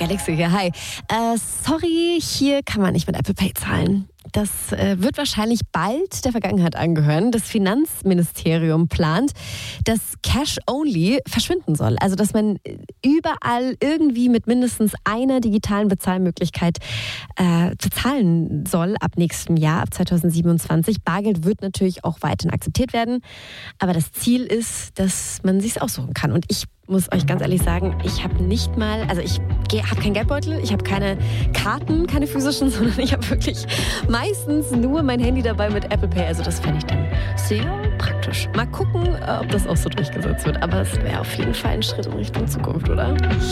Galaxy hier, hi. Sorry, hier kann man nicht mit Apple Pay zahlen. Das wird wahrscheinlich bald der Vergangenheit angehören. Das Finanzministerium plant, dass Cash-Only verschwinden soll. Also, dass man überall irgendwie mit mindestens einer digitalen Bezahlmöglichkeit bezahlen soll ab nächstem Jahr, ab 2027. Bargeld wird natürlich auch weiterhin akzeptiert werden. Aber das Ziel ist, dass man sich's aussuchen kann. Und ich muss euch ganz ehrlich sagen, ich habe nicht mal, also ich habe keinen Geldbeutel, ich habe keine Karten, keine physischen, sondern ich habe wirklich meistens nur mein Handy dabei mit Apple Pay. Also das fände ich dann sehr praktisch. Mal gucken, ob das auch so durchgesetzt wird. Aber es wäre auf jeden Fall ein Schritt in Richtung Zukunft, oder?